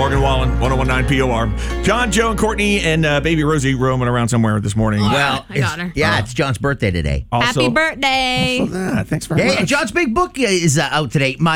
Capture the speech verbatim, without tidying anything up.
Morgan Wallen, one oh one point nine P O R. John, Joe, and Courtney, and uh, baby Rosie roaming around somewhere this morning. Well, I got her. Yeah, Uh, it's John's birthday today. Also, Happy birthday. also that. Thanks very Hey, much. John's big book is uh, out today. My